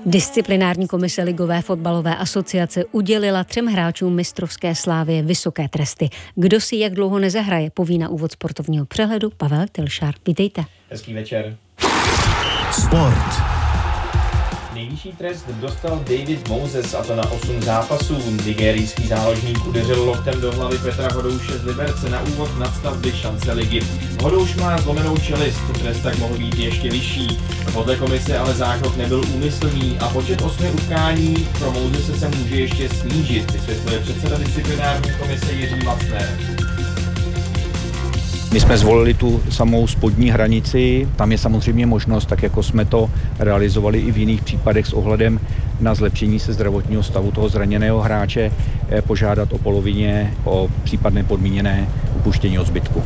Disciplinární komise Ligové fotbalové asociace udělila 3 hráčům mistrovské Slávie vysoké tresty. Kdo si jak dlouho nezahraje, poví na úvod sportovního přehledu Pavel Tilšár. Vítejte. Hezký večer. Sport. Nejvyšší trest dostal David Moses, a to na 8 zápasů. Nigerijský záložník udeřil loktem do hlavy Petra Hodouše z Liberce na úvod nadstavby šance ligy. Hodouš má zlomenou čelist, trest tak mohl být ještě vyšší. Podle komise ale zákrok nebyl úmyslný a počet 8 utkání pro Mosese se může ještě snížit, vysvětluje předseda disciplinární komise Jiří Lacner. My jsme zvolili tu samou spodní hranici, tam je samozřejmě možnost, tak jako jsme to realizovali i v jiných případech s ohledem na zlepšení se zdravotního stavu toho zraněného hráče, požádat o polovině o případné podmíněné upuštění od zbytku.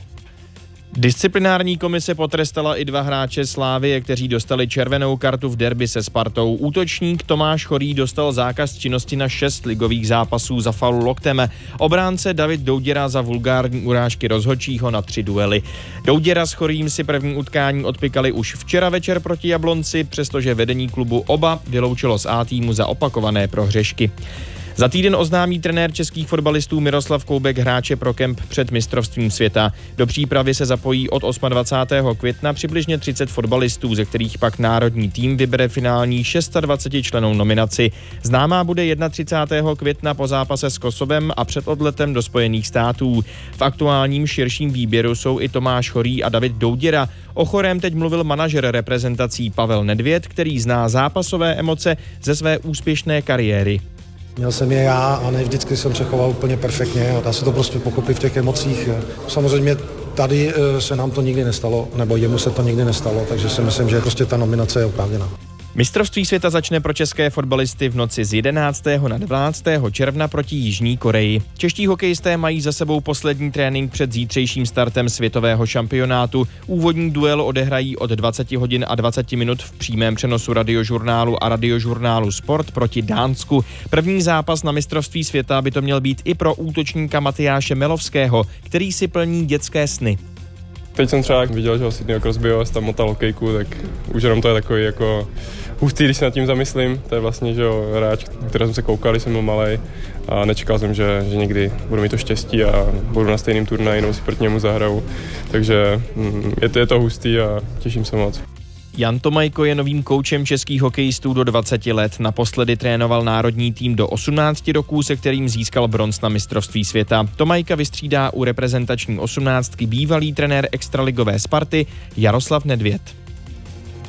Disciplinární komise potrestala i 2 hráče Slávie, kteří dostali červenou kartu v derby se Spartou. Útočník Tomáš Chorý dostal zákaz činnosti na 6 ligových zápasů za faul loktem. Obránce David Douděra za vulgární urážky rozhodčího na 3 duely. Douděra s Chorým si první utkání odpykali už včera večer proti Jablonci, přestože vedení klubu oba vyloučilo z A týmu za opakované prohřešky. Za týden oznámí trenér českých fotbalistů Miroslav Koubek hráče pro kemp před mistrovstvím světa. Do přípravy se zapojí od 28. května přibližně 30 fotbalistů, ze kterých pak národní tým vybere finální 26člennou nominaci. Známá bude 31. května po zápase s Kosovem a před odletem do Spojených států. V aktuálním širším výběru jsou i Tomáš Chorý a David Douděra. O Chorém teď mluvil manažer reprezentací Pavel Nedvěd, který zná zápasové emoce ze své úspěšné kariéry. Měl jsem je já a ne vždycky jsem se choval úplně perfektně. Dá se to prostě pochopit v těch emocích. Samozřejmě tady se nám to nikdy nestalo, nebo jemu se to nikdy nestalo, takže si myslím, že prostě ta nominace je oprávněná. Mistrovství světa začne pro české fotbalisty v noci z 11. na 12. června proti Jižní Koreji. Čeští hokejisté mají za sebou poslední trénink před zítřejším startem světového šampionátu. Úvodní duel odehrají od 20 hodin a 20 minut v přímém přenosu Radiožurnálu a Radiožurnálu Sport proti Dánsku. První zápas na mistrovství světa by to měl být i pro útočníka Matyáše Melovského, který si plní dětské sny. Teď jsem třeba viděl, že Sidneyho Crosbyho tam motal hokejku, tak už jenom to je takový jako hustý, když se nad tím zamyslím. To je vlastně, že hráč, který jsem se koukal, když jsem byl malej a nečekal jsem, že někdy budu mít to štěstí a budu na stejném turnaji, nebo si proti němu zahraju. Takže je to hustý a těším se moc. Jan Tomajko je novým koučem českých hokejistů do 20 let. Naposledy trénoval národní tým do 18 roků, se kterým získal bronz na mistrovství světa. Tomajka vystřídá u reprezentační 18 bývalý trenér extraligové Sparty Jaroslav Nedvěd.